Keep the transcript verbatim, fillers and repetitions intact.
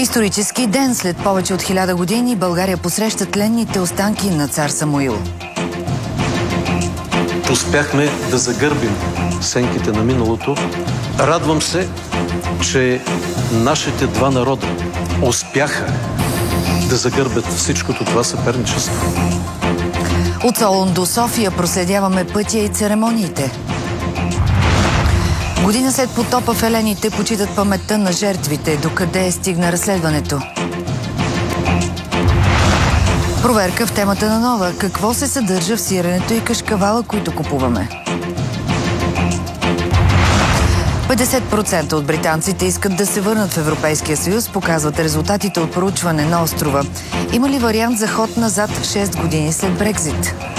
Исторически ден след повече от хиляда години България посреща тленните останки на цар Самуил. Успяхме да загърбим сенките на миналото. Радвам се, че нашите два народа успяха да загърбят всичкото това съперничество. От Солун до София проследяваме пътя и церемониите. Година след потопа в елените почитат паметта на жертвите. Докъде стигна разследването? Проверка в темата на Нова. Какво се съдържа в сиренето и кашкавала, които купуваме? петдесет процента от британците искат да се върнат в Европейския съюз, показват резултатите от проучване на острова. Има ли вариант за ход назад шест години след Брекзит?